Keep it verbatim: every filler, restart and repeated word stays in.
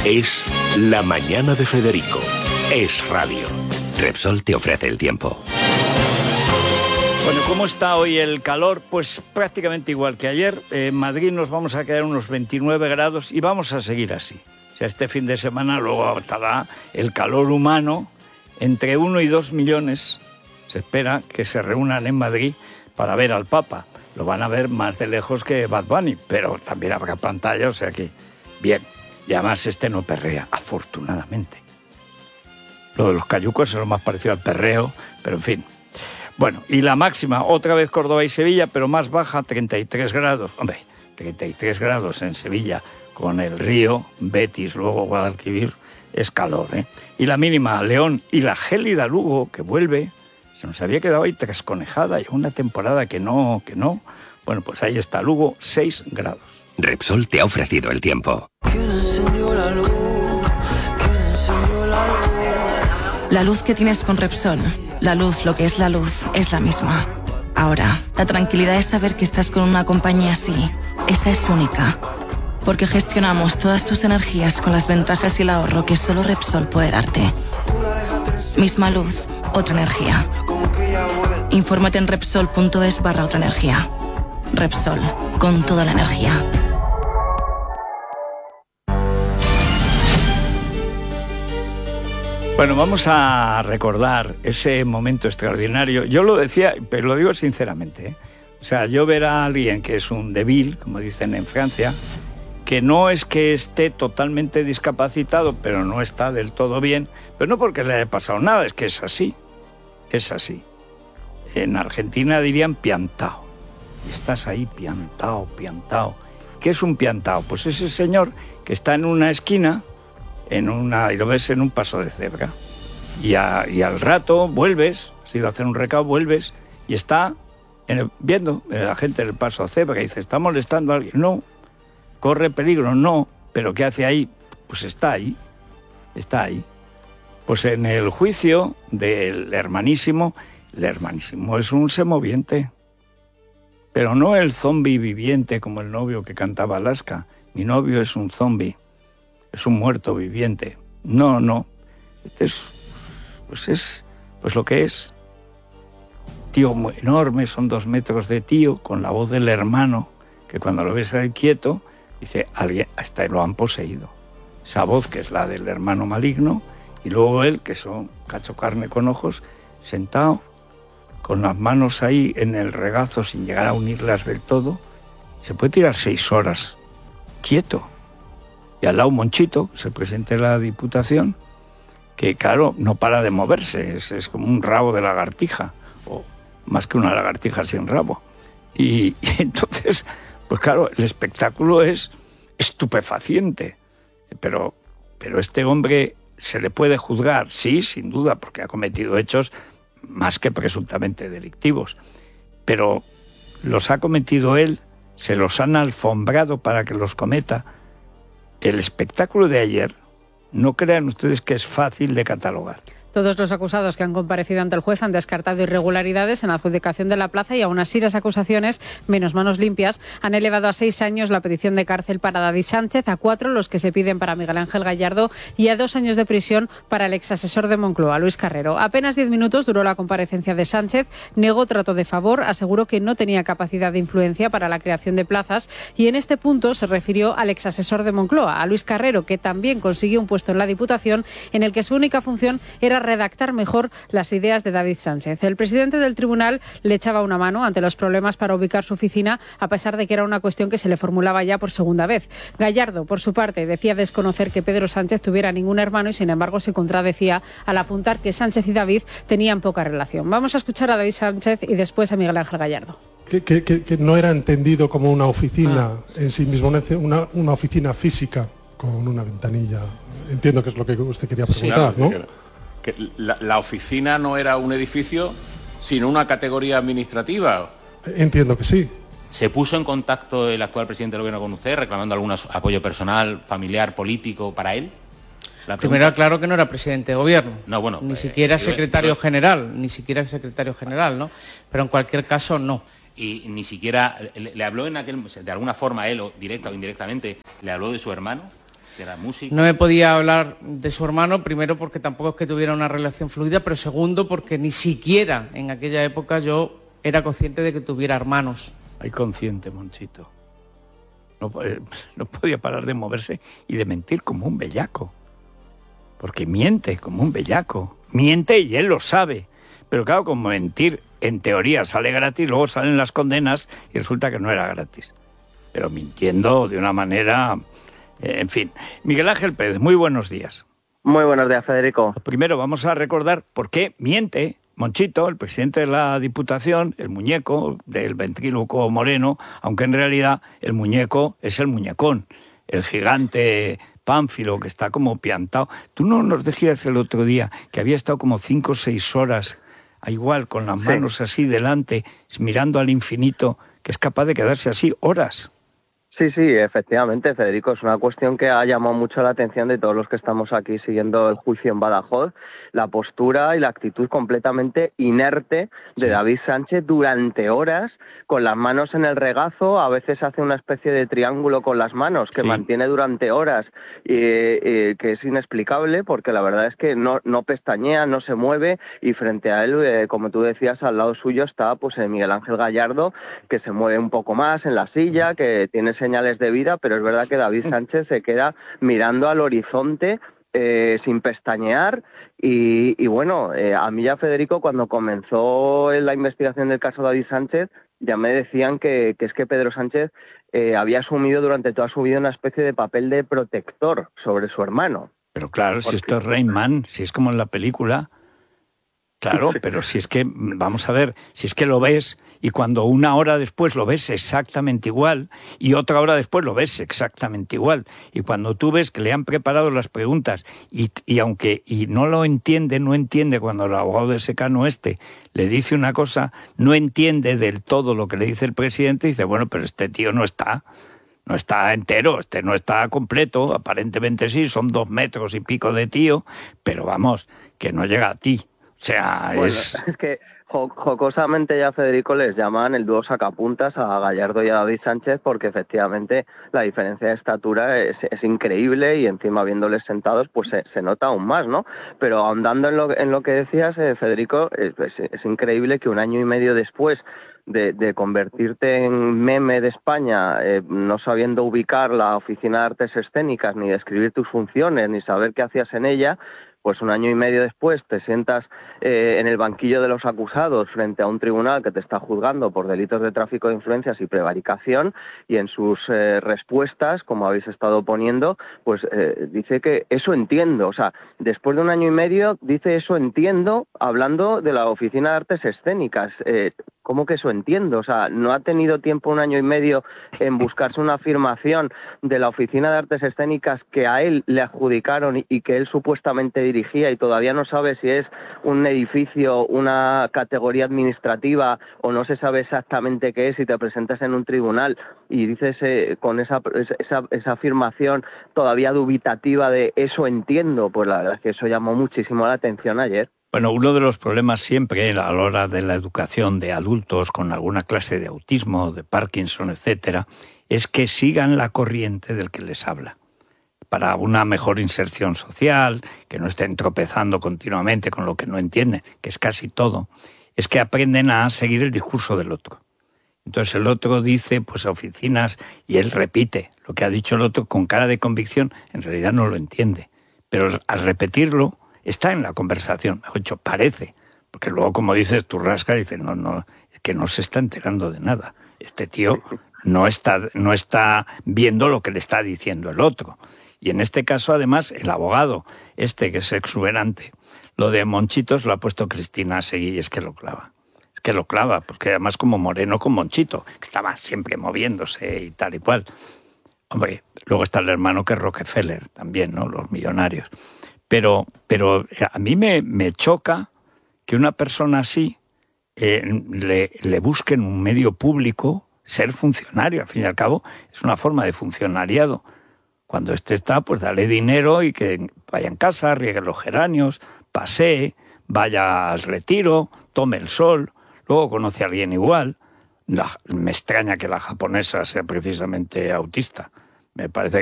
Es La Mañana de Federico. Es radio. Repsol te ofrece el tiempo. Bueno, ¿cómo está hoy el calor? Pues prácticamente igual que ayer. En Madrid nos vamos a quedar unos veintinueve grados y vamos a seguir así. O sea, este fin de semana luego estará el calor humano. Entre uno y dos millones se espera que se reúnan en Madrid para ver al Papa. Lo van a ver más de lejos que Bad Bunny, pero también habrá pantalla, o sea que bien. Y además este no perrea, afortunadamente. Lo de los cayucos es lo más parecido al perreo, pero en fin. Bueno, y la máxima, otra vez Córdoba y Sevilla, pero más baja, treinta y tres grados. Hombre, treinta y tres grados en Sevilla, con el río, Betis, luego Guadalquivir, es calor, ¿eh? Y la mínima, León y la gélida Lugo, que vuelve, se nos había quedado ahí trasconejada, y una temporada que no, que no. Bueno, pues ahí está Lugo, seis grados. Repsol te ha ofrecido el tiempo. La luz que tienes con Repsol, la luz, lo que es la luz, es la misma. Ahora, la tranquilidad es saber que estás con una compañía así. Esa es única. Porque gestionamos todas tus energías con las ventajas y el ahorro que solo Repsol puede darte. Misma luz, otra energía. Infórmate en Repsol.es barra otra energía. Repsol, con toda la energía. Bueno, vamos a recordar ese momento extraordinario. Yo lo decía, pero lo digo sinceramente, ¿eh? O sea, yo ver a alguien que es un débil, como dicen en Francia, que no es que esté totalmente discapacitado, pero no está del todo bien, pero no porque le haya pasado nada, es que es así, es así. En Argentina dirían piantao. Y estás ahí piantao, piantao. ¿Qué es un piantao? Pues ese señor que está en una esquina, en una, y lo ves en un paso de cebra. Y, a, y al rato vuelves, has ido a hacer un recado, vuelves, y está en el, viendo a la gente en el paso de cebra, y dice, ¿está molestando a alguien? No. ¿Corre peligro? No. ¿Pero qué hace ahí? Pues está ahí, está ahí. Pues en el juicio del hermanísimo, el hermanísimo es un semoviente, pero no el zombi viviente como el novio que cantaba Alaska. Mi novio es un zombi, es un muerto viviente. No, no, este es, pues es pues lo que es. Tío muy enorme, son dos metros de tío, con la voz del hermano, que cuando lo ves ahí quieto, dice, alguien, hasta lo han poseído. Esa voz que es la del hermano maligno, y luego él, que son cacho carne con ojos, sentado, con las manos ahí en el regazo sin llegar a unirlas del todo, se puede tirar seis horas quieto. Y al lado Monchito, se presenta en la Diputación, que claro, no para de moverse, es, es como un rabo de lagartija, o más que una lagartija sin rabo. Y, y entonces, pues claro, el espectáculo es estupefaciente. Pero, pero este hombre se le puede juzgar, sí, sin duda, porque ha cometido hechos más que presuntamente delictivos. Pero los ha cometido él, se los han alfombrado para que los cometa. El espectáculo de ayer, no crean ustedes que es fácil de catalogar. Todos los acusados que han comparecido ante el juez han descartado irregularidades en la adjudicación de la plaza y aún así las acusaciones, menos manos limpias, han elevado a seis años la petición de cárcel para David Sánchez, a cuatro los que se piden para Miguel Ángel Gallardo y a dos años de prisión para el exasesor de Moncloa, Luis Carrero. Apenas diez minutos duró la comparecencia de Sánchez, negó trato de favor, aseguró que no tenía capacidad de influencia para la creación de plazas y en este punto se refirió al exasesor de Moncloa, a Luis Carrero, que también consiguió un puesto en la Diputación en el que su única función era redactar mejor las ideas de David Sánchez. El presidente del tribunal le echaba una mano ante los problemas para ubicar su oficina, a pesar de que era una cuestión que se le formulaba ya por segunda vez. Gallardo, por su parte, decía desconocer que Pedro Sánchez tuviera ningún hermano y, sin embargo, se contradecía al apuntar que Sánchez y David tenían poca relación. Vamos a escuchar a David Sánchez y después a Miguel Ángel Gallardo. Que, que, que, que no era entendido como una oficina ah. en sí mismo, una, una oficina física con una ventanilla. Entiendo que es lo que usted quería preguntar, sí, ¿no? Que la, la oficina no era un edificio, sino una categoría administrativa. Entiendo que sí. ¿Se puso en contacto el actual presidente del gobierno con usted reclamando algún apoyo personal, familiar, político para él? Primero aclaro que no era presidente de gobierno, no, bueno, ni eh, siquiera yo, secretario yo, general, ni siquiera secretario general, ¿no? Pero en cualquier caso, no. Y ni siquiera le, le habló en aquel, de alguna forma él, o directa o indirectamente, le habló de su hermano. que era músico. No me podía hablar de su hermano, primero porque tampoco es que tuviera una relación fluida, pero segundo porque ni siquiera en aquella época yo era consciente de que tuviera hermanos. Hay consciente, Monchito. No, no podía parar de moverse y de mentir como un bellaco. Porque miente como un bellaco. Miente y él lo sabe. Pero claro, como mentir en teoría sale gratis, luego salen las condenas y resulta que no era gratis. Pero mintiendo de una manera... Eh, en fin. Miguel Ángel Pérez, muy buenos días. Muy buenos días, Federico. Primero vamos a recordar por qué miente Monchito, el presidente de la Diputación, el muñeco del ventríloco Moreno, aunque en realidad el muñeco es el muñecón, el gigante Pánfilo que está como piantado. Tú no nos decías el otro día que había estado como cinco o seis horas, igual, con las manos sí. así delante, mirando al infinito, que es capaz de quedarse así horas. Sí, sí, efectivamente, Federico, es una cuestión que ha llamado mucho la atención de todos los que estamos aquí siguiendo el juicio en Badajoz, la postura y la actitud completamente inerte de sí. David Sánchez durante horas, con las manos en el regazo, a veces hace una especie de triángulo con las manos que sí. mantiene durante horas, eh, eh, que es inexplicable porque la verdad es que no, no pestañea, no se mueve y frente a él, eh, como tú decías, al lado suyo está pues eh, Miguel Ángel Gallardo, que se mueve un poco más en la silla, que tiene señales de vida, pero es verdad que David Sánchez se queda mirando al horizonte eh, sin pestañear y, y bueno, eh, a mí ya, Federico, cuando comenzó la investigación del caso David Sánchez, ya me decían que, que es que Pedro Sánchez eh, había asumido durante toda su vida una especie de papel de protector sobre su hermano. Pero claro, Porque... si esto es Rain Man, si es como en la película... Claro, pero si es que, vamos a ver, si es que lo ves y cuando una hora después lo ves exactamente igual y otra hora después lo ves exactamente igual y cuando tú ves que le han preparado las preguntas y, y aunque y no lo entiende, no entiende cuando el abogado de Secano este le dice una cosa, no entiende del todo lo que le dice el presidente y dice, bueno, pero este tío no está... No está entero, este no está completo, aparentemente sí, son dos metros y pico de tío, pero vamos, que no llega a ti. O sea, bueno, es... es que jocosamente ya, Federico, les llaman el dúo sacapuntas a Gallardo y a David Sánchez porque efectivamente la diferencia de estatura es, es increíble y encima viéndoles sentados pues se, se nota aún más, ¿no? Pero ahondando en lo, en lo que decías, eh, Federico, es, es, es increíble que un año y medio después De, de convertirte en meme de España, eh, no sabiendo ubicar la Oficina de Artes Escénicas, ni describir tus funciones, ni saber qué hacías en ella, pues un año y medio después te sientas eh, en el banquillo de los acusados frente a un tribunal que te está juzgando por delitos de tráfico de influencias y prevaricación y en sus eh, respuestas, como habéis estado poniendo, pues eh, dice que eso entiendo, o sea, después de un año y medio dice eso entiendo hablando de la Oficina de Artes Escénicas. Eh, ¿Cómo que eso entiendo? O sea, ¿no ha tenido tiempo un año y medio en buscarse una afirmación de la Oficina de Artes Escénicas que a él le adjudicaron y que él supuestamente dirigía y todavía no sabe si es un edificio, una categoría administrativa o no se sabe exactamente qué es y te presentas en un tribunal y dices eh, con esa, esa, esa afirmación todavía dubitativa de eso entiendo? Pues la verdad es que eso llamó muchísimo la atención ayer. Bueno, uno de los problemas siempre a la hora de la educación de adultos con alguna clase de autismo, de Parkinson, etcétera, es que sigan la corriente del que les habla. Para una mejor inserción social, que no estén tropezando continuamente con lo que no entienden, que es casi todo, es que aprenden a seguir el discurso del otro. Entonces el otro dice, pues oficinas, y él repite lo que ha dicho el otro con cara de convicción, en realidad no lo entiende. Pero al repetirlo, está en la conversación, mejor dicho, parece, porque luego, como dices, tú rascas y dices, no, no, es que no se está enterando de nada. Este tío no está, no está viendo lo que le está diciendo el otro. Y en este caso, además, el abogado, este que es exuberante, lo de Monchitos lo ha puesto Cristina Seguí y es que lo clava. Es que lo clava, porque además como Moreno con Monchito, que estaba siempre moviéndose y tal y cual. Hombre, luego está el hermano que es Rockefeller también, ¿no? Los millonarios. Pero, pero a mí me, me choca que una persona así eh, le, le busque en un medio público ser funcionario. Al fin y al cabo es una forma de funcionariado. Cuando este está, pues dale dinero y que vaya en casa, riegue los geranios, pasee, vaya al retiro, tome el sol, luego conoce a alguien igual. La, me extraña que la japonesa sea precisamente autista. Me parece